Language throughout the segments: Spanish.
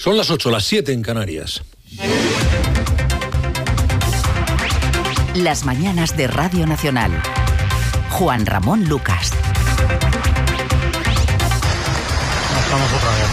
Son las 8, las 7 en Canarias. Las mañanas de Radio Nacional. Juan Ramón Lucas. Estamos otra vez.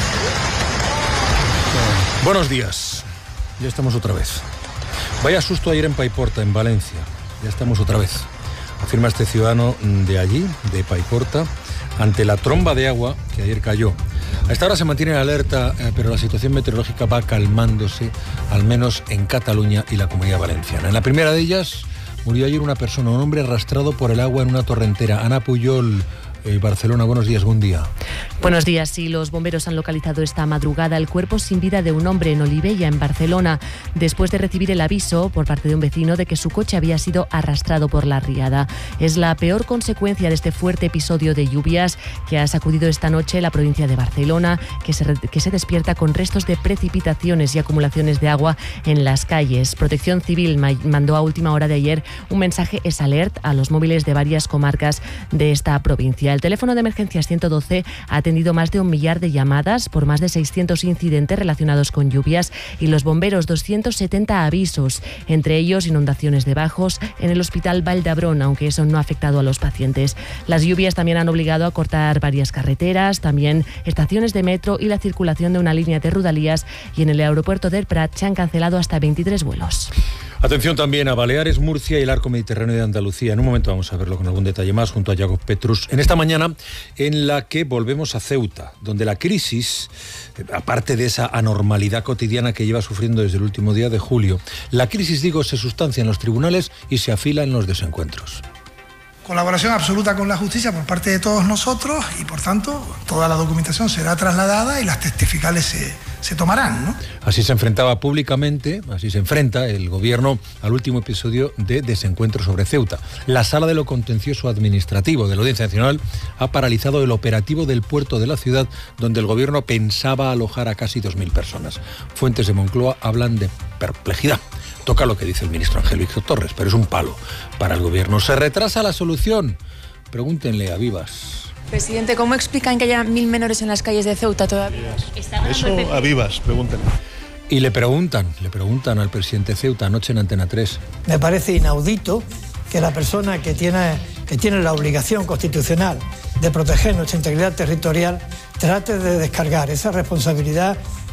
Buenos días. Ya estamos otra vez. Vaya susto ayer en Paiporta, en Valencia. Ya estamos otra vez. Afirma este ciudadano de allí, de Paiporta, ante la tromba de agua que ayer cayó. A esta hora se mantiene en alerta, pero la situación meteorológica va calmándose, al menos en Cataluña y la Comunidad Valenciana. En la primera de ellas murió ayer una persona, un hombre arrastrado por el agua en una torrentera. Ana Puyol, Barcelona, buenos días, buen día. Buenos días, sí, los bomberos han localizado esta madrugada el cuerpo sin vida de un hombre en Olivella, en Barcelona, después de recibir el aviso por parte de un vecino de que su coche había sido arrastrado por la riada. Es la peor consecuencia de este fuerte episodio de lluvias que ha sacudido esta noche la provincia de Barcelona, que se despierta con restos de precipitaciones y acumulaciones de agua en las calles. Protección Civil mandó a última hora de ayer un mensaje SALERT a los móviles de varias comarcas de esta provincia. El teléfono de emergencias 112 ha atendido más de 1 millar de llamadas por más de 600 incidentes relacionados con lluvias y los bomberos 270 avisos, entre ellos inundaciones de bajos en el Hospital Vall d'Hebron, aunque eso no ha afectado a los pacientes. Las lluvias también han obligado a cortar varias carreteras, también estaciones de metro y la circulación de una línea de Rodalías, y en el aeropuerto del Prat se han cancelado hasta 23 vuelos. Atención también a Baleares, Murcia y el arco mediterráneo de Andalucía. En un momento vamos a verlo con algún detalle más junto a Jacob Petrus. En esta mañana en la que volvemos a Ceuta, donde la crisis, aparte de esa anormalidad cotidiana que lleva sufriendo desde el último día de julio, la crisis, digo, se sustancia en los tribunales y se afila en los desencuentros. Colaboración absoluta con la justicia por parte de todos nosotros y, por tanto, toda la documentación será trasladada y las testificales se tomarán, ¿no? Así se enfrentaba públicamente, así se enfrenta el gobierno al último episodio de desencuentro sobre Ceuta. La Sala de lo Contencioso Administrativo de la Audiencia Nacional ha paralizado el operativo del puerto de la ciudad, donde el gobierno pensaba alojar a casi 2.000 personas. Fuentes de Moncloa hablan de perplejidad. Toca lo que dice el ministro Ángel Víctor Torres, pero es un palo para el gobierno. ¿Se retrasa la solución? Pregúntenle a Vivas. Presidente, ¿cómo explican que haya 1.000 menores en las calles de Ceuta todavía? Eso a Vivas, pregúntenle. Y le preguntan al presidente de Ceuta anoche en Antena 3. Me parece inaudito que la persona que tiene la obligación constitucional de proteger nuestra integridad territorial trate de descargar esa responsabilidad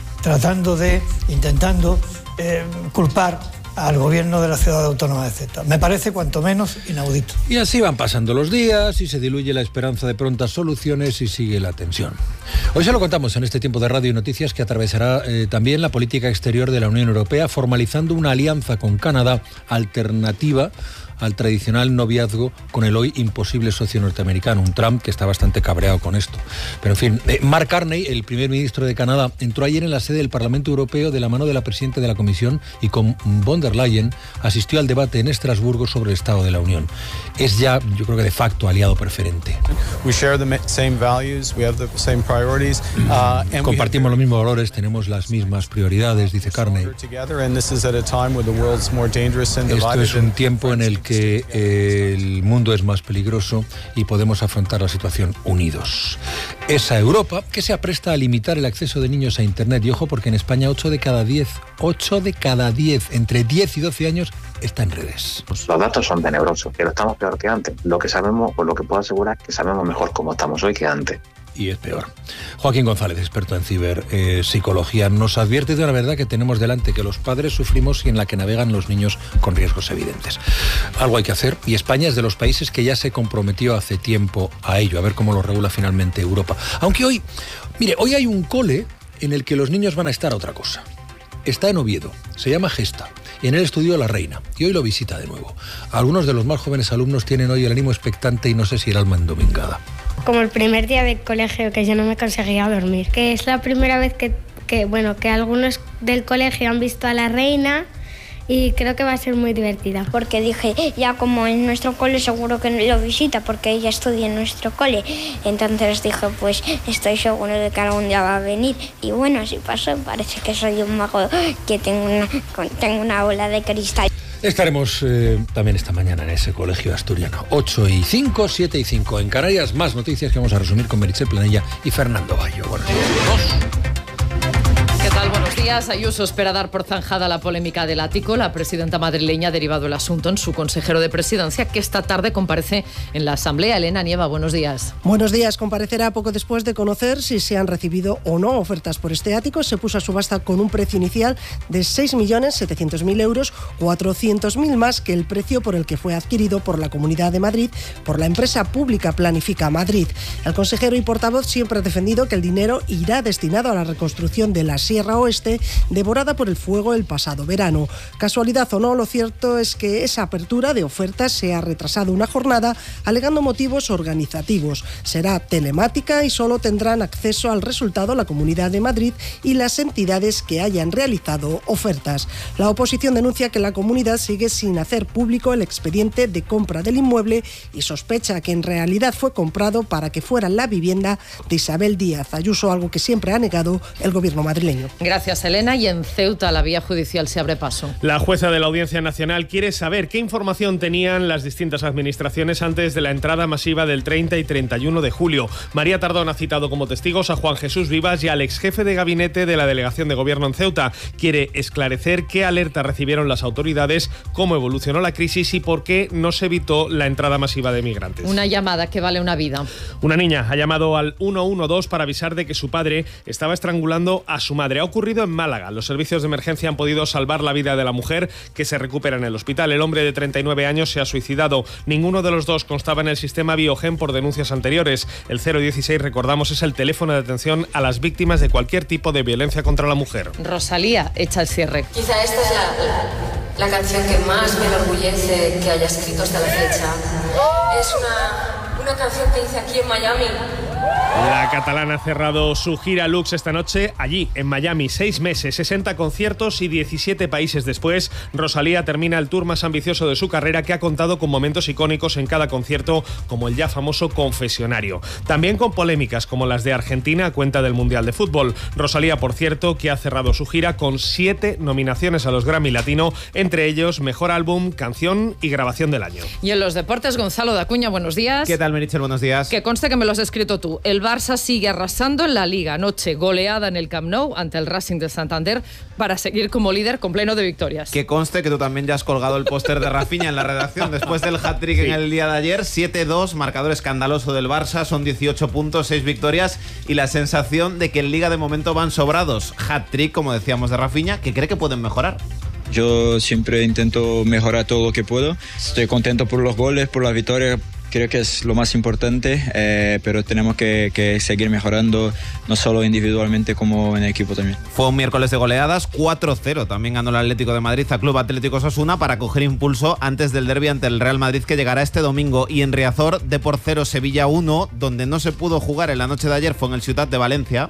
intentando culpar al gobierno de la ciudad autónoma de Ceuta. Me parece cuanto menos inaudito. Y así van pasando los días y se diluye la esperanza de prontas soluciones y sigue la tensión. Hoy se lo contamos en este tiempo de radio y noticias que atravesará también la política exterior de la Unión Europea, formalizando una alianza con Canadá alternativa al tradicional noviazgo con el hoy imposible socio norteamericano, un Trump que está bastante cabreado con esto. Pero en fin, Mark Carney, el primer ministro de Canadá, entró ayer en la sede del Parlamento Europeo de la mano de la presidenta de la Comisión y con von der Leyen asistió al debate en Estrasburgo sobre el Estado de la Unión. Es ya, yo creo que de facto, aliado preferente. Compartimos los mismos valores, tenemos las mismas prioridades, dice Carney. Esto es un tiempo en el que el mundo es más peligroso y podemos afrontar la situación unidos. Esa Europa que se apresta a limitar el acceso de niños a Internet. Y ojo, porque en España 8 de cada 10, entre 10 y 12 años, está en redes. Los datos son tenebrosos, pero estamos peor que antes. Lo que sabemos, o lo que puedo asegurar, es que sabemos mejor cómo estamos hoy que antes. Y es peor. Joaquín González, experto en ciberpsicología, nos advierte de una verdad que tenemos delante, que los padres sufrimos y en la que navegan los niños con riesgos evidentes. Algo hay que hacer y España es de los países que ya se comprometió hace tiempo a ello, a ver cómo lo regula finalmente Europa. Aunque hoy hay un cole en el que los niños van a estar a otra cosa. Está en Oviedo, se llama Gesta, y en él estudió La Reina, y hoy lo visita de nuevo. Algunos de los más jóvenes alumnos tienen hoy el ánimo expectante y no sé si el alma endomingada. Como el primer día de colegio, que yo no me conseguía dormir, que es la primera vez que algunos del colegio han visto a la reina y creo que va a ser muy divertida. Porque dije, ya como en nuestro cole seguro que lo visita porque ella estudia en nuestro cole, entonces dije, pues estoy seguro de que algún día va a venir. Y bueno, así pasó, parece que soy un mago, que tengo una bola de cristal. Estaremos también esta mañana en ese colegio asturiano. 8:05, 7:05 en Canarias. Más noticias que vamos a resumir con Meritxell Planella y Fernando Bayo. Buenos días. ¿Qué tal? Buenos días. días. Ayuso espera dar por zanjada la polémica del ático. La presidenta madrileña ha derivado el asunto en su consejero de presidencia, que esta tarde comparece en la Asamblea. Elena Nieva, buenos días. Buenos días. Comparecerá poco después de conocer si se han recibido o no ofertas por este ático. Se puso a subasta con un precio inicial de 6.700.000 euros, 400.000 más que el precio por el que fue adquirido por la Comunidad de Madrid por la empresa pública Planifica Madrid. El consejero y portavoz siempre ha defendido que el dinero irá destinado a la reconstrucción de la Sierra Oeste, devorada por el fuego el pasado verano. Casualidad o no, lo cierto es que esa apertura de ofertas se ha retrasado una jornada, alegando motivos organizativos. Será telemática y solo tendrán acceso al resultado la Comunidad de Madrid y las entidades que hayan realizado ofertas. La oposición denuncia que la comunidad sigue sin hacer público el expediente de compra del inmueble y sospecha que en realidad fue comprado para que fuera la vivienda de Isabel Díaz Ayuso, algo que siempre ha negado el gobierno madrileño. Gracias, Elena. Y en Ceuta la vía judicial se abre paso. La jueza de la Audiencia Nacional quiere saber qué información tenían las distintas administraciones antes de la entrada masiva del 30 y 31 de julio. María Tardón ha citado como testigos a Juan Jesús Vivas y al exjefe de gabinete de la Delegación de Gobierno en Ceuta. Quiere esclarecer qué alerta recibieron las autoridades, cómo evolucionó la crisis y por qué no se evitó la entrada masiva de migrantes. Una llamada que vale una vida. Una niña ha llamado al 112 para avisar de que su padre estaba estrangulando a su madre. Ha ocurrido en Málaga. Los servicios de emergencia han podido salvar la vida de la mujer, que se recupera en el hospital. El hombre de 39 años se ha suicidado. Ninguno de los dos constaba en el sistema Biogen por denuncias anteriores. El 016, recordamos, es el teléfono de atención a las víctimas de cualquier tipo de violencia contra la mujer. Rosalía echa el cierre. Quizá esta es la canción que más me enorgullece que haya escrito hasta la fecha. Es una canción que hice aquí en Miami. La catalana ha cerrado su gira Lux esta noche allí, en Miami. 6 meses, 60 conciertos y 17 países después, Rosalía termina el tour más ambicioso de su carrera, que ha contado con momentos icónicos en cada concierto, como el ya famoso confesionario. También con polémicas como las de Argentina a cuenta del Mundial de Fútbol. Rosalía, por cierto, que ha cerrado su gira con 7 nominaciones a los Grammy Latino, entre ellos Mejor Álbum, Canción y Grabación del Año. Y en los deportes, Gonzalo Dacuña, buenos días. ¿Qué tal, Meritxell? Buenos días. Que conste que me lo has escrito tú. El Barça sigue arrasando en la Liga. Anoche goleada en el Camp Nou ante el Racing de Santander para seguir como líder con pleno de victorias. Que conste que tú también ya has colgado el póster de Rafinha en la redacción después del hat-trick en el día de ayer. 7-2, marcador escandaloso del Barça, son 18 puntos, 6 victorias y la sensación de que en Liga de momento van sobrados. Hat-trick, como decíamos, de Rafinha, que cree que pueden mejorar. Yo siempre intento mejorar todo lo que puedo. Estoy contento por los goles, por la victoria. Creo que es lo más importante, pero tenemos que seguir mejorando, no solo individualmente como en equipo también. Fue un miércoles de goleadas, 4-0. También ganó el Atlético de Madrid a Club Atlético Osasuna para coger impulso antes del derbi ante el Real Madrid, que llegará este domingo. Y en Riazor, Depor 0, Sevilla 1, donde no se pudo jugar en la noche de ayer fue en el Ciutat de Valencia.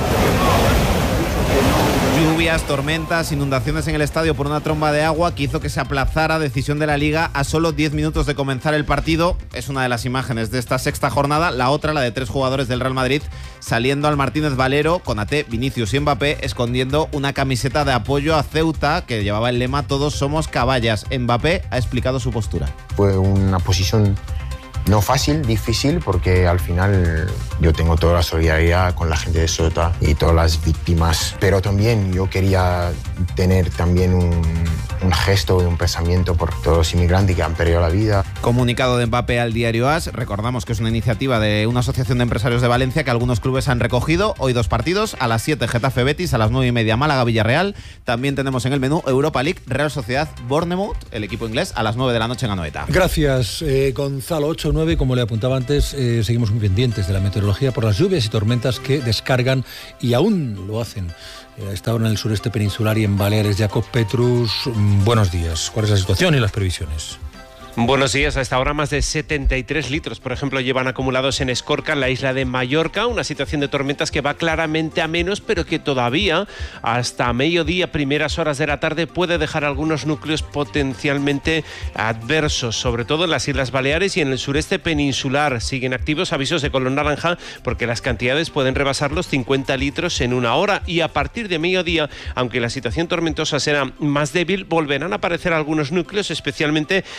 Lluvias, tormentas, inundaciones en el estadio por una tromba de agua que hizo que se aplazara, decisión de la Liga, a solo 10 minutos de comenzar el partido. Es una de las imágenes de esta sexta jornada. La otra, la de 3 jugadores del Real Madrid saliendo al Martínez Valero, Konaté, Vinicius y Mbappé, escondiendo una camiseta de apoyo a Ceuta que llevaba el lema "Todos somos caballas". Mbappé ha explicado su postura. Fue una posición no fácil, difícil, porque al final yo tengo toda la solidaridad con la gente de Ceuta y todas las víctimas, pero también yo quería tener también un gesto y un pensamiento por todos los inmigrantes que han perdido la vida. Comunicado de Mbappé al diario AS. Recordamos que es una iniciativa de una asociación de empresarios de Valencia que algunos clubes han recogido. Hoy 2 partidos, a las 7 Getafe Betis, a las 9:30 Málaga Villarreal. También tenemos en el menú Europa League, Real Sociedad Bournemouth, el equipo inglés, a las 9 de la noche en Anoeta. Gracias, Gonzalo. 8-9, como le apuntaba antes, seguimos muy pendientes de la meteorología por las lluvias y tormentas que descargan y aún lo hacen. A esta hora en el sureste peninsular y en Baleares. Jacob Petrus, buenos días. ¿Cuál es la situación y las previsiones? Buenos días. A esta hora más de 73 litros, por ejemplo, llevan acumulados en Escorca, en la isla de Mallorca, una situación de tormentas que va claramente a menos, pero que todavía hasta mediodía, primeras horas de la tarde, puede dejar algunos núcleos potencialmente adversos, sobre todo en las Islas Baleares y en el sureste peninsular. Siguen activos avisos de color naranja porque las cantidades pueden rebasar los 50 litros en una hora, y a partir de mediodía, aunque la situación tormentosa será más débil, volverán a aparecer algunos núcleos, especialmente en zonas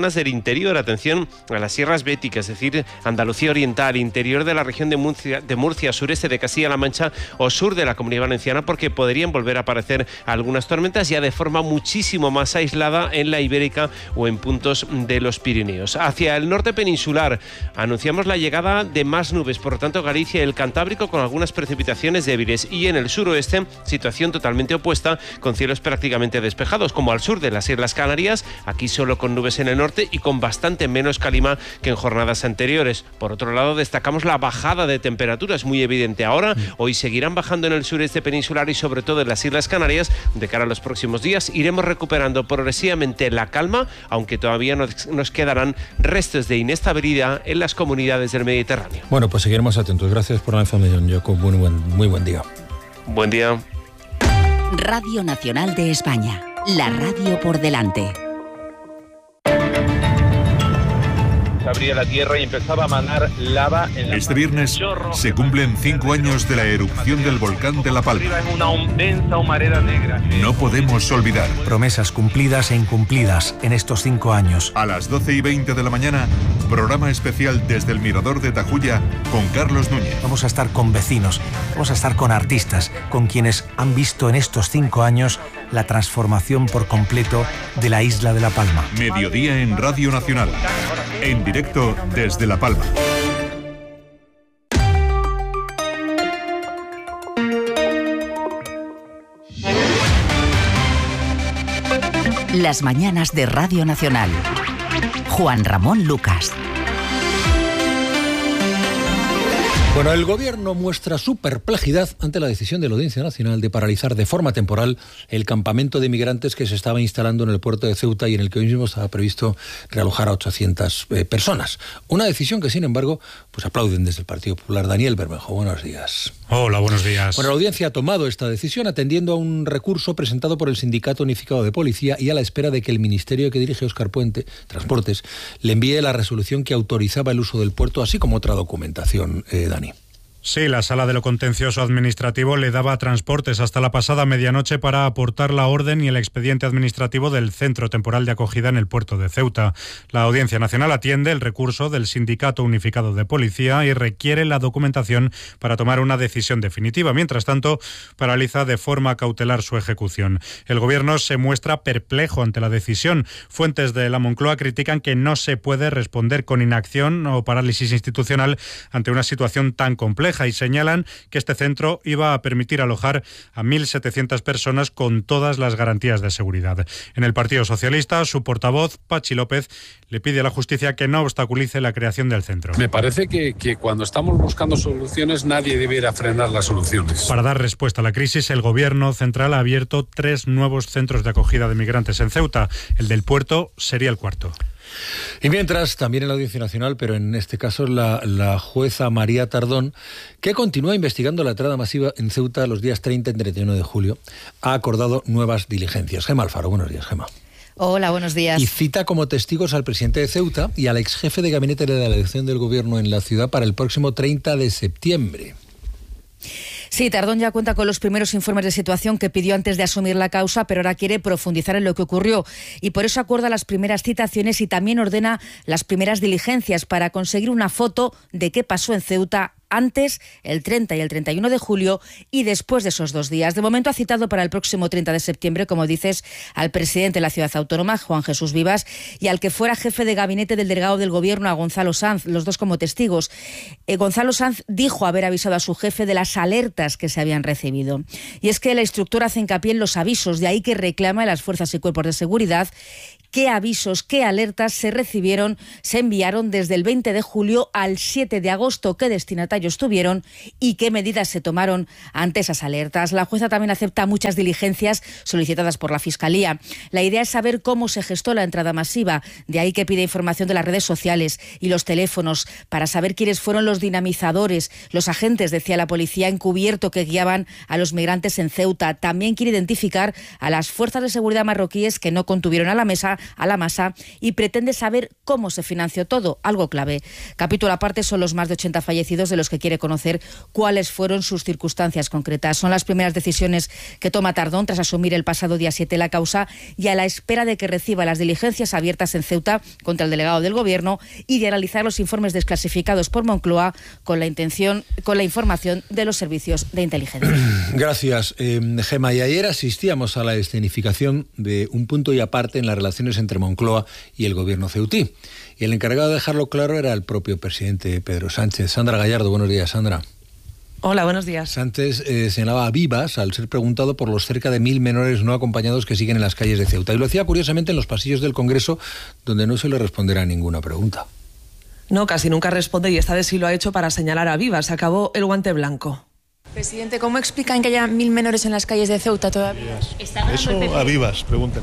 zonas del interior. Atención a las sierras béticas, es decir, Andalucía Oriental, interior de la región de Murcia, sureste de Castilla-La Mancha o sur de la Comunidad Valenciana, porque podrían volver a aparecer algunas tormentas ya de forma muchísimo más aislada en la Ibérica o en puntos de los Pirineos. Hacia el norte peninsular anunciamos la llegada de más nubes, por lo tanto Galicia y el Cantábrico con algunas precipitaciones débiles, y en el suroeste situación totalmente opuesta con cielos prácticamente despejados, como al sur de las Islas Canarias, aquí solo con nubes en el norte y con bastante menos calima que en jornadas anteriores. Por otro lado, destacamos la bajada de temperaturas muy evidente ahora. Hoy seguirán bajando en el sureste peninsular y sobre todo en las Islas Canarias. De cara a los próximos días iremos recuperando progresivamente la calma, aunque todavía nos quedarán restos de inestabilidad en las comunidades del Mediterráneo. Bueno, pues seguiremos atentos. Gracias por la información, Yoko. Muy buen día. Buen día. Radio Nacional de España, la radio por delante. Abría la tierra y empezaba a manar lava en la... Este viernes se cumplen 5 años de la erupción del volcán de La Palma. En una densa humareda negra. No podemos olvidar. Promesas cumplidas e incumplidas en estos 5 años. A las 12:20 de la mañana, programa especial desde el Mirador de Tajuya con Carlos Núñez. Vamos a estar con vecinos, vamos a estar con artistas, con quienes han visto en estos 5 años la transformación por completo de la isla de La Palma. Mediodía en Radio Nacional. En directo desde La Palma. Las mañanas de Radio Nacional. Juan Ramón Lucas. Bueno, el Gobierno muestra su perplejidad ante la decisión de la Audiencia Nacional de paralizar de forma temporal el campamento de migrantes que se estaba instalando en el puerto de Ceuta y en el que hoy mismo estaba previsto realojar a 800 personas. Una decisión que, sin embargo, pues aplauden desde el Partido Popular. Daniel Bermejo, buenos días. Hola, buenos días. Bueno, la Audiencia ha tomado esta decisión atendiendo a un recurso presentado por el Sindicato Unificado de Policía y a la espera de que el ministerio que dirige Óscar Puente, Transportes, le envíe la resolución que autorizaba el uso del puerto, así como otra documentación, Dani. Sí, la Sala de lo Contencioso Administrativo le daba a Transportes hasta la pasada medianoche para aportar la orden y el expediente administrativo del Centro Temporal de Acogida en el puerto de Ceuta. La Audiencia Nacional atiende el recurso del Sindicato Unificado de Policía y requiere la documentación para tomar una decisión definitiva. Mientras tanto, paraliza de forma cautelar su ejecución. El Gobierno se muestra perplejo ante la decisión. Fuentes de la Moncloa critican que no se puede responder con inacción o parálisis institucional ante una situación tan compleja y señalan que este centro iba a permitir alojar a 1.700 personas con todas las garantías de seguridad. En el Partido Socialista, su portavoz, Pachi López, le pide a la justicia que no obstaculice la creación del centro. Me parece que cuando estamos buscando soluciones, nadie debiera frenar las soluciones. Para dar respuesta a la crisis, el Gobierno central ha abierto 3 nuevos centros de acogida de migrantes en Ceuta. El del puerto sería el cuarto. Y mientras, también en la Audiencia Nacional, pero en este caso la jueza María Tardón, que continúa investigando la entrada masiva en Ceuta los días 30 y 31 de julio, ha acordado nuevas diligencias. Gema Alfaro, buenos días, Gema. Hola, buenos días. Y cita como testigos al presidente de Ceuta y al exjefe de gabinete de la delegación del Gobierno en la ciudad para el próximo 30 de septiembre. Sí, Tardón ya cuenta con los primeros informes de situación que pidió antes de asumir la causa, pero ahora quiere profundizar en lo que ocurrió y por eso acuerda las primeras citaciones y también ordena las primeras diligencias para conseguir una foto de qué pasó en Ceuta antes, el 30 y el 31 de julio y después de esos 2 días. De momento ha citado para el próximo 30 de septiembre, como dices, al presidente de la ciudad autónoma, Juan Jesús Vivas, y al que fuera jefe de gabinete del delegado del Gobierno, a Gonzalo Sanz, los dos como testigos. Gonzalo Sanz dijo haber avisado a su jefe de las alertas que se habían recibido. Y es que la instructora hace hincapié en los avisos, de ahí que reclama a las fuerzas y cuerpos de seguridad qué avisos, qué alertas se enviaron desde el 20 de julio al 7 de agosto, qué destinatarios tuvieron y qué medidas se tomaron ante esas alertas. La jueza también acepta muchas diligencias solicitadas por la Fiscalía. La idea es saber cómo se gestó la entrada masiva, de ahí que pide información de las redes sociales y los teléfonos para saber quiénes fueron los dinamizadores, los agentes, decía la policía, encubierto que guiaban a los migrantes en Ceuta. También quiere identificar a las fuerzas de seguridad marroquíes que no contuvieron a la mesa cuenta a la masa y pretende saber cómo se financió todo, algo clave. Capítulo aparte son los más de 80 fallecidos, de los que quiere conocer cuáles fueron sus circunstancias concretas. Son las primeras decisiones que toma Tardón tras asumir el pasado día 7 la causa y a la espera de que reciba las diligencias abiertas en Ceuta contra el delegado del Gobierno y de analizar los informes desclasificados por Moncloa con la información de los servicios de inteligencia. Gracias, Gemma. Y ayer asistíamos a la escenificación de un punto y aparte en las relaciones entre Moncloa y el Gobierno ceutí. Y el encargado de dejarlo claro era el propio presidente Pedro Sánchez. Sandra Gallardo, buenos días, Sandra. Hola, buenos días. Sánchez señalaba a Vivas al ser preguntado por los cerca de 1.000 menores no acompañados que siguen en las calles de Ceuta. Y lo hacía curiosamente en los pasillos del Congreso, donde no se le responderá ninguna pregunta. No, casi nunca responde y esta vez sí lo ha hecho para señalar a Vivas. Acabó el guante blanco. Presidente, ¿cómo explican que haya 1.000 menores en las calles de Ceuta todavía? Eso a Vivas, pregúntenle.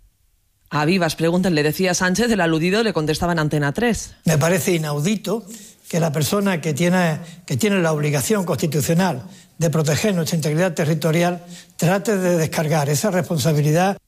A Vivas, pregúntenle, decía Sánchez. El aludido le contestaba en Antena 3. Me parece inaudito que la persona que tiene la obligación constitucional de proteger nuestra integridad territorial trate de descargar esa responsabilidad.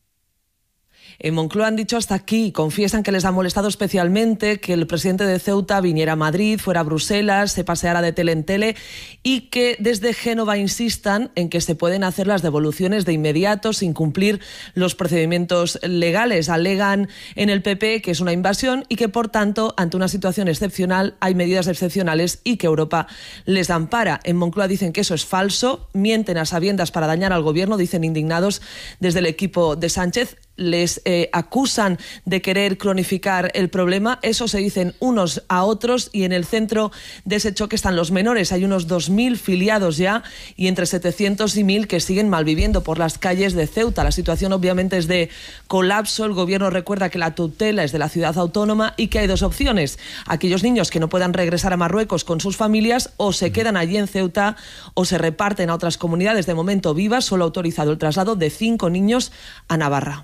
En Moncloa han dicho hasta aquí, confiesan que les ha molestado especialmente que el presidente de Ceuta viniera a Madrid, fuera a Bruselas, se paseara de tele en tele y que desde Génova insistan en que se pueden hacer las devoluciones de inmediato sin cumplir los procedimientos legales. Alegan en el PP que es una invasión y que, por tanto, ante una situación excepcional hay medidas excepcionales y que Europa les ampara. En Moncloa dicen que eso es falso, mienten a sabiendas para dañar al Gobierno, dicen indignados desde el equipo de Sánchez. Les acusan de querer cronificar el problema. Eso se dicen unos a otros y en el centro de ese choque están los menores. Hay unos 2.000 filiados ya y entre 700 y 1.000 que siguen malviviendo por las calles de Ceuta. La situación obviamente es de colapso. El Gobierno recuerda que la tutela es de la ciudad autónoma y que hay dos opciones. Aquellos niños que no puedan regresar a Marruecos con sus familias o se quedan allí en Ceuta o se reparten a otras comunidades. De momento, Vivas solo ha autorizado el traslado de 5 niños a Navarra.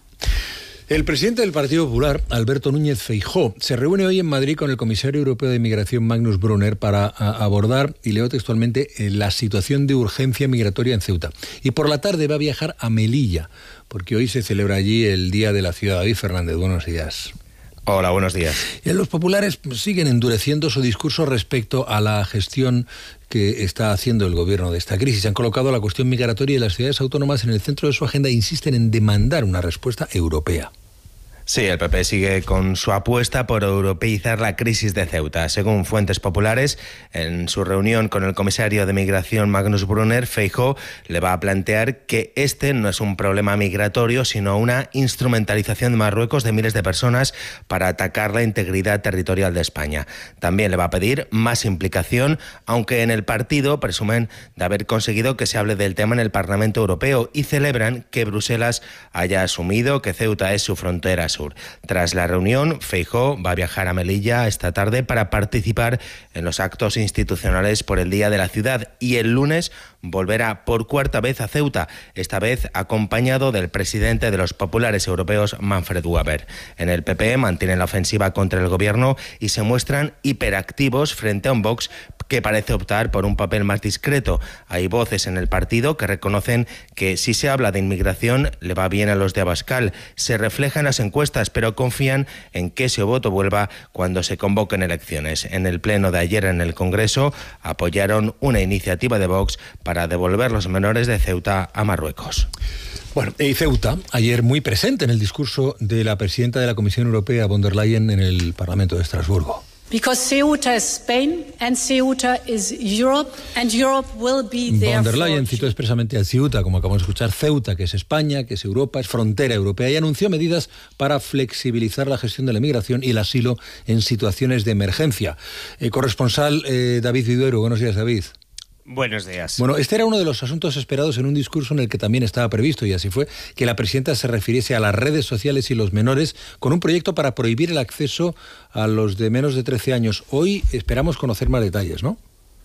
El presidente del Partido Popular, Alberto Núñez Feijóo, se reúne hoy en Madrid con el comisario europeo de Migración, Magnus Brunner, para abordar, y leo textualmente, la situación de urgencia migratoria en Ceuta. Y por la tarde va a viajar a Melilla, porque hoy se celebra allí el Día de la Ciudad. David Fernández, buenos días. Hola, buenos días. Los populares siguen endureciendo su discurso respecto a la gestión que está haciendo el Gobierno de esta crisis. Han colocado la cuestión migratoria y las ciudades autónomas en el centro de su agenda e insisten en demandar una respuesta europea. Sí, el PP sigue con su apuesta por europeizar la crisis de Ceuta. Según fuentes populares, en su reunión con el comisario de Migración, Magnus Brunner, Feijóo le va a plantear que este no es un problema migratorio, sino una instrumentalización de Marruecos de miles de personas para atacar la integridad territorial de España. También le va a pedir más implicación, aunque en el partido presumen de haber conseguido que se hable del tema en el Parlamento Europeo y celebran que Bruselas haya asumido que Ceuta es su frontera sur. Tras la reunión, Feijóo va a viajar a Melilla esta tarde para participar en los actos institucionales por el Día de la Ciudad y el lunes volverá por cuarta vez a Ceuta, esta vez acompañado del presidente de los populares europeos, Manfred Weber. En el PP mantienen la ofensiva contra el Gobierno y se muestran hiperactivos frente a un Vox que parece optar por un papel más discreto. Hay voces en el partido que reconocen que si se habla de inmigración le va bien a los de Abascal. Se refleja en las encuestas, pero confían en que ese voto vuelva cuando se convoquen elecciones. En el pleno de ayer en el Congreso apoyaron una iniciativa de Vox para devolver los menores de Ceuta a Marruecos. Bueno, y Ceuta, ayer muy presente en el discurso de la presidenta de la Comisión Europea, von der Leyen, en el Parlamento de Estrasburgo. Because Ceuta is Spain and Ceuta is Europe and Europe will be there. Von der Leyen citó expresamente a Ceuta, como acabamos de escuchar, Ceuta, que es España, que es Europa, es frontera europea, y anunció medidas para flexibilizar la gestión de la migración y el asilo en situaciones de emergencia. Corresponsal David Viduero, buenos días, David. Buenos días. Bueno, este era uno de los asuntos esperados en un discurso en el que también estaba previsto, y así fue, que la presidenta se refiriese a las redes sociales y los menores con un proyecto para prohibir el acceso a los de menos de 13 años. Hoy esperamos conocer más detalles, ¿no?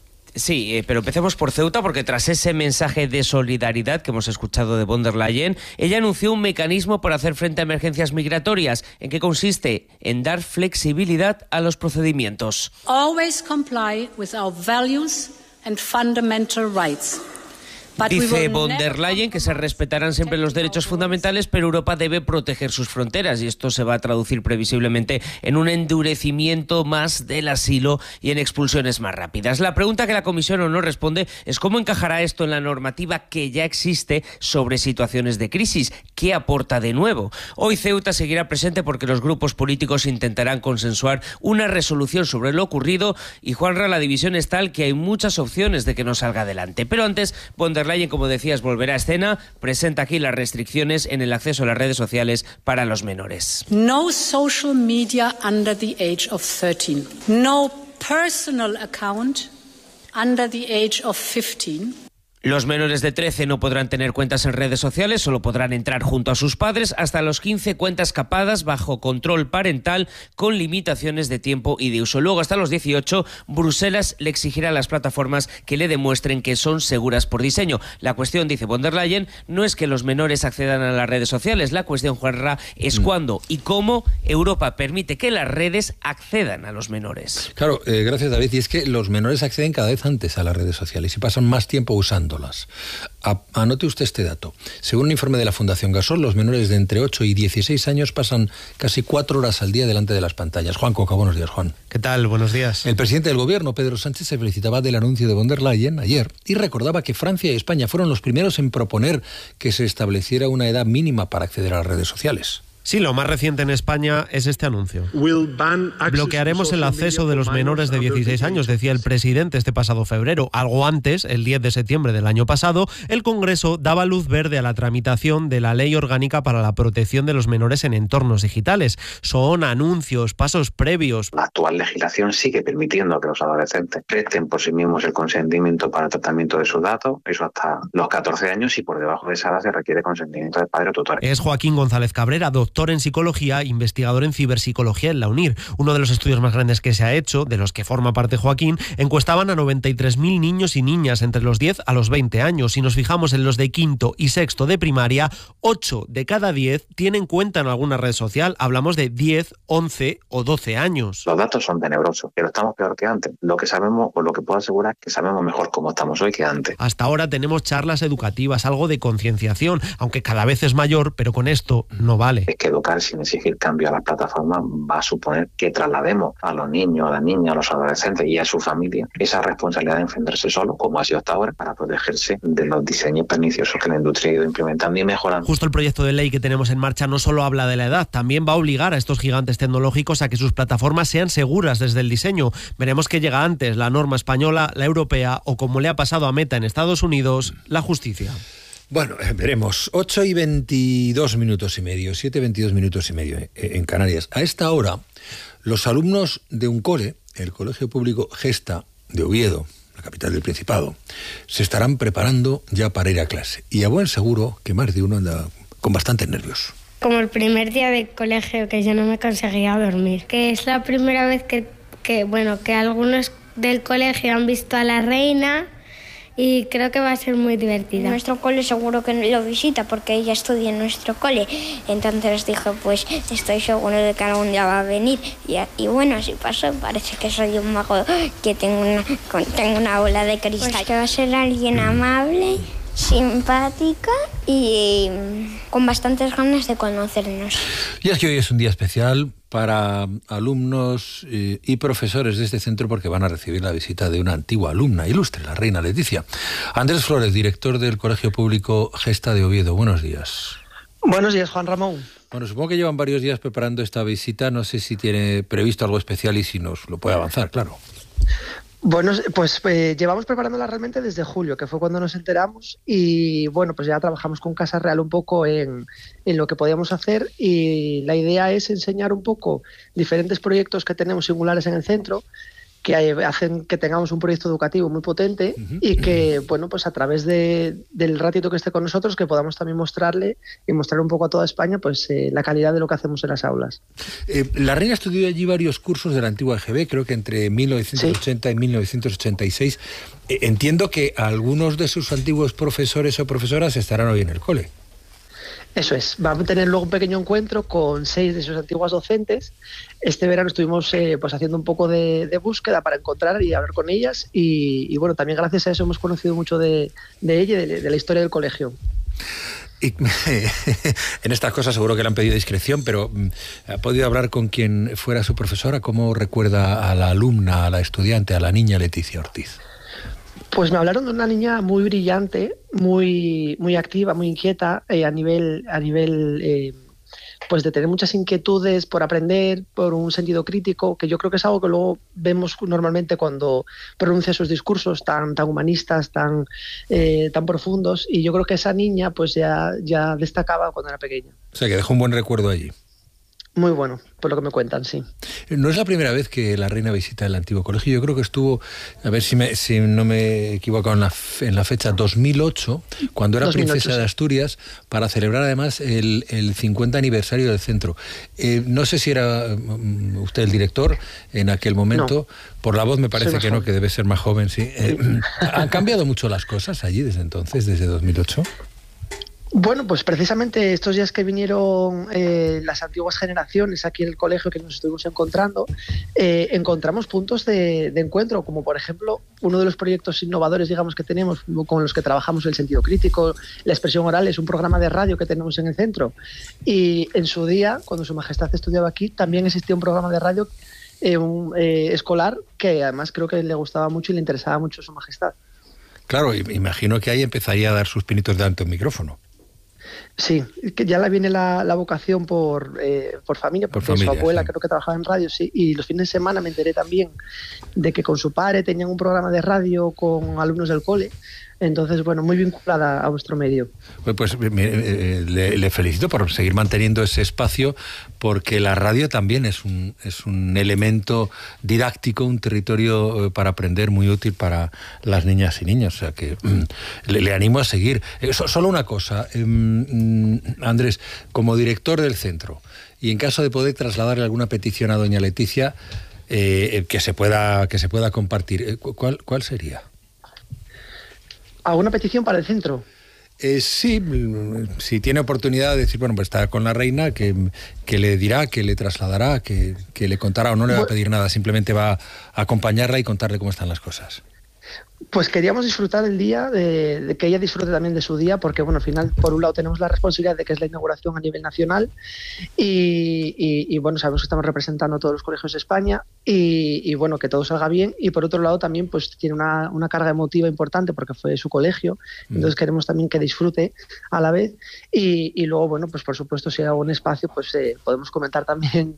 Sí, pero empecemos por Ceuta, porque tras ese mensaje de solidaridad que hemos escuchado de von der Leyen, ella anunció un mecanismo para hacer frente a emergencias migratorias. ¿En qué consiste? En dar flexibilidad a los procedimientos. Always comply with our values and fundamental rights. Dice von der Leyen que se respetarán siempre los derechos fundamentales, pero Europa debe proteger sus fronteras y esto se va a traducir previsiblemente en un endurecimiento más del asilo y en expulsiones más rápidas. La pregunta que la Comisión no responde es cómo encajará esto en la normativa que ya existe sobre situaciones de crisis. ¿Qué aporta de nuevo? Hoy Ceuta seguirá presente porque los grupos políticos intentarán consensuar una resolución sobre lo ocurrido y, Juanra, la división es tal que hay muchas opciones de que no salga adelante. Pero antes, von der Leyen, como decías, volverá a escena, presenta aquí las restricciones en el acceso a las redes sociales para los menores. No social media under the age of 13. No personal account under the age of 15. Los menores de 13 no podrán tener cuentas en redes sociales, solo podrán entrar junto a sus padres. Hasta los 15 cuentas capadas bajo control parental con limitaciones de tiempo y de uso. Luego, hasta los 18, Bruselas le exigirá a las plataformas que le demuestren que son seguras por diseño. La cuestión, dice von der Leyen, no es que los menores accedan a las redes sociales. La cuestión, Juanra, es cuándo y cómo Europa permite que las redes accedan a los menores. Claro, gracias, David. Y es que los menores acceden cada vez antes a las redes sociales y pasan más tiempo usando. Anote usted este dato. Según un informe de la Fundación Gasol, los menores de entre 8 y 16 años pasan casi 4 horas al día delante de las pantallas. Juan Coca, buenos días, Juan. ¿Qué tal? Buenos días. El presidente del gobierno, Pedro Sánchez, se felicitaba del anuncio de von der Leyen ayer y recordaba que Francia y España fueron los primeros en proponer que se estableciera una edad mínima para acceder a las redes sociales. Sí, lo más reciente en España es este anuncio. Bloquearemos el acceso de los menores de 16 años, decía el presidente este pasado febrero. Algo antes, el 10 de septiembre del año pasado, el Congreso daba luz verde a la tramitación de la Ley Orgánica para la Protección de los Menores en Entornos Digitales. Son anuncios, pasos previos. La actual legislación sigue permitiendo que los adolescentes presten por sí mismos el consentimiento para el tratamiento de sus datos, eso hasta los 14 años, y por debajo de esa edad se requiere consentimiento del padre o tutor. Es Joaquín González Cabrera, doctor en psicología, investigador en ciberpsicología en la UNIR. Uno de los estudios más grandes que se ha hecho, de los que forma parte Joaquín, encuestaban a 93.000 niños y niñas entre los 10 a los 20 años. Si nos fijamos en los de quinto y sexto de primaria, 8 de cada 10 tienen cuenta en alguna red social. Hablamos de 10, 11 o 12 años. Los datos son tenebrosos, pero estamos peor que antes. Lo que sabemos, o lo que puedo asegurar, es que sabemos mejor cómo estamos hoy que antes. Hasta ahora tenemos charlas educativas, algo de concienciación, aunque cada vez es mayor, pero con esto no vale. Es que educar sin exigir cambio a las plataformas va a suponer que traslademos a los niños, a las niñas, a los adolescentes y a su familia esa responsabilidad de defenderse solo, como ha sido hasta ahora, para protegerse de los diseños perniciosos que la industria ha ido implementando y mejorando. Justo el proyecto de ley que tenemos en marcha no solo habla de la edad, también va a obligar a estos gigantes tecnológicos a que sus plataformas sean seguras desde el diseño. Veremos qué llega antes, la norma española, la europea o, como le ha pasado a Meta en Estados Unidos, la justicia. Bueno, veremos. 8 y 22 minutos y medio, 7 y 22 minutos y medio en Canarias. A esta hora, los alumnos de un cole, el Colegio Público Gesta de Oviedo, la capital del Principado, se estarán preparando ya para ir a clase. Y a buen seguro que más de uno anda con bastantes nervios. Como el primer día de colegio, que yo no me conseguía dormir. Que es la primera vez que algunos del colegio han visto a la reina. Y creo que va a ser muy divertida. Nuestro cole seguro que lo visita porque ella estudia en nuestro cole. Entonces dijo, pues estoy seguro de que algún día va a venir. Y bueno, así pasó. Parece que soy un mago que tengo una bola de cristal. Pues que va a ser alguien amable, simpática y con bastantes ganas de conocernos. Y es que hoy es un día especial para alumnos y profesores de este centro porque van a recibir la visita de una antigua alumna ilustre, la reina Leticia. Andrés Flores, director del Colegio Público Gesta de Oviedo. Buenos días. Buenos días, Juan Ramón. Bueno, supongo que llevan varios días preparando esta visita. No sé si tiene previsto algo especial y si nos lo puede avanzar, claro. Bueno, pues llevamos preparándola realmente desde julio, que fue cuando nos enteramos, y bueno, pues ya trabajamos con Casa Real un poco en lo que podíamos hacer, y la idea es enseñar un poco diferentes proyectos que tenemos singulares en el centro, que hacen que tengamos un proyecto educativo muy potente y que, bueno, pues a través del ratito que esté con nosotros, que podamos también mostrarle y mostrar un poco a toda España pues la calidad de lo que hacemos en las aulas. La reina estudió allí varios cursos de la antigua EGB, creo que entre 1980 y 1986. Entiendo que algunos de sus antiguos profesores o profesoras estarán hoy en el cole. Eso es, va a tener luego un pequeño encuentro con 6 de sus antiguas docentes. Este verano estuvimos pues haciendo un poco de búsqueda para encontrar y hablar con ellas y bueno, también gracias a eso hemos conocido mucho de ella y de la historia del colegio. Y, en estas cosas seguro que le han pedido discreción, pero ¿ha podido hablar con quien fuera su profesora? ¿Cómo recuerda a la alumna, a la estudiante, a la niña Leticia Ortiz? Pues me hablaron de una niña muy brillante, muy activa, muy inquieta, a nivel pues de tener muchas inquietudes por aprender, por un sentido crítico, que yo creo que es algo que luego vemos normalmente cuando pronuncia sus discursos tan humanistas, tan profundos, y yo creo que esa niña pues ya destacaba cuando era pequeña. O sea, que dejó un buen recuerdo allí. Muy bueno, por lo que me cuentan, sí. No es la primera vez que la reina visita el antiguo colegio. Yo creo que estuvo, a ver si no me he equivocado en la fecha, 2008, cuando era 2008, princesa de Asturias, para celebrar además el 50 aniversario del centro. No sé si era usted el director en aquel momento. No. Por la voz me parece que no, que debe ser más joven, sí. ¿Han cambiado mucho las cosas allí desde entonces, desde 2008? Bueno, pues precisamente estos días que vinieron las antiguas generaciones aquí en el colegio que nos estuvimos encontrando, encontramos puntos de encuentro, como por ejemplo uno de los proyectos innovadores, digamos, que tenemos, con los que trabajamos el sentido crítico, la expresión oral, es un programa de radio que tenemos en el centro. Y en su día, cuando Su Majestad estudiaba aquí, también existía un programa de radio escolar que además creo que le gustaba mucho y le interesaba mucho a Su Majestad. Claro, imagino que ahí empezaría a dar sus pinitos delante un micrófono. Sí, que ya le viene la vocación por familia, porque su abuela creo que trabajaba en radio, sí, y los fines de semana me enteré también de que con su padre tenían un programa de radio con alumnos del cole. Entonces, bueno, muy vinculada a vuestro medio. Pues le felicito por seguir manteniendo ese espacio, porque la radio también es un elemento didáctico, un territorio para aprender muy útil para las niñas y niños. O sea que le animo a seguir. Solo una cosa, Andrés, como director del centro, y en caso de poder trasladarle alguna petición a doña Leticia, que se pueda compartir, ¿cuál sería? ¿Alguna petición para el centro? Sí, si tiene oportunidad de decir, bueno, pues está con la reina, que le dirá, que le trasladará, que le contará, o no le va a pedir nada, simplemente va a acompañarla y contarle cómo están las cosas. Pues queríamos disfrutar el día, de que ella disfrute también de su día, porque bueno, al final, por un lado tenemos la responsabilidad de que es la inauguración a nivel nacional y bueno, sabemos que estamos representando a todos los colegios de España y bueno, que todo salga bien, y por otro lado también pues tiene una carga emotiva importante porque fue su colegio, entonces queremos también que disfrute a la vez y luego bueno, pues por supuesto si hay algún espacio pues podemos comentar también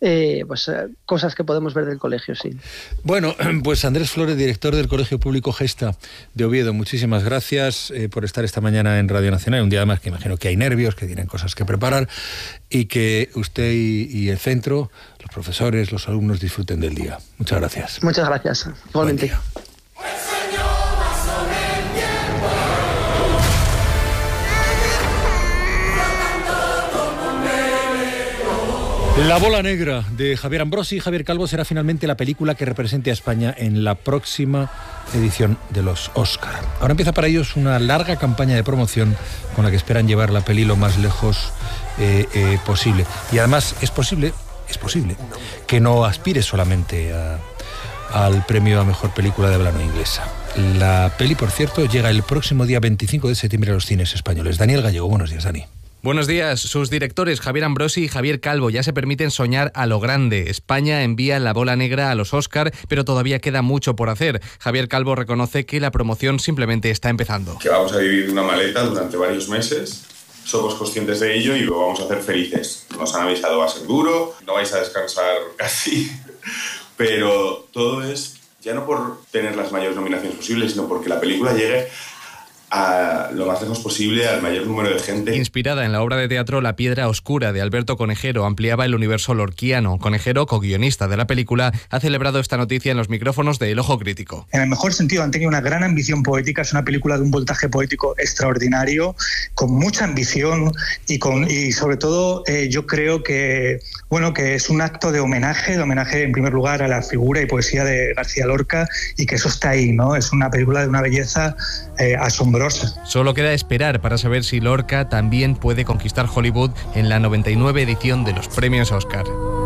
cosas que podemos ver del colegio, sí. Bueno, pues Andrés Flores, director del Colegio Público Gesta de Oviedo, muchísimas gracias por estar esta mañana en Radio Nacional, un día además que imagino que hay nervios, que tienen cosas que preparar y que usted y el centro, los profesores, los alumnos disfruten del día. Muchas gracias. Muchas gracias. Igualmente. La bola negra de Javier Ambrosi y Javier Calvo será finalmente la película que represente a España en la próxima edición de los Oscar. Ahora empieza para ellos una larga campaña de promoción con la que esperan llevar la peli lo más lejos posible. Y además es posible que no aspire solamente al premio a mejor película de habla no inglesa. La peli, por cierto, llega el próximo día 25 de septiembre a los cines españoles. Daniel Gallego, buenos días, Dani. Buenos días. Sus directores Javier Ambrosi y Javier Calvo ya se permiten soñar a lo grande. España envía la bola negra a los Oscar, pero todavía queda mucho por hacer. Javier Calvo reconoce que la promoción simplemente está empezando. Que vamos a vivir una maleta durante varios meses. Somos conscientes de ello y lo vamos a hacer felices. Nos han avisado, va a ser duro, no vais a descansar casi, pero todo es ya no por tener las mayores nominaciones posibles, sino porque la película llegue a lo más lejos posible al mayor número de gente. Inspirada en la obra de teatro La piedra oscura de Alberto Conejero, ampliaba el universo lorquiano. Conejero, co-guionista de la película, ha celebrado esta noticia en los micrófonos de El Ojo Crítico. En el mejor sentido, han tenido una gran ambición poética. Es una película de un voltaje poético extraordinario, con mucha ambición y sobre todo yo creo que es un acto de homenaje en primer lugar a la figura y poesía de García Lorca, y que eso está ahí, ¿no? Es una película de una belleza asombrosa, Dolorosa. Solo queda esperar para saber si Lorca también puede conquistar Hollywood en la 99 edición de los premios Oscar.